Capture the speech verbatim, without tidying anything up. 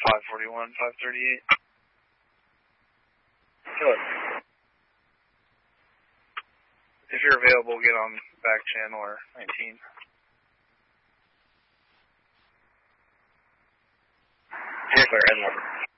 five forty-one, five thirty-eight. Good. If you're available, get on back channel or nineteen. Clear, Ed one.